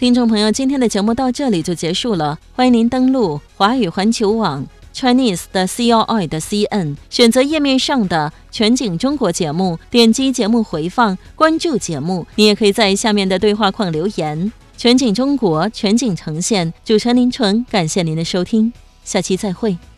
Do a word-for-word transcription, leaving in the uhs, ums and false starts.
听众朋友，今天的节目到这里就结束了，欢迎您登录华语环球网 Chinese 的 C L I 的 C N， 选择页面上的全景中国节目，点击节目回放，关注节目。你也可以在下面的对话框留言。全景中国，全景呈现，主持人林纯，感谢您的收听，下期再会。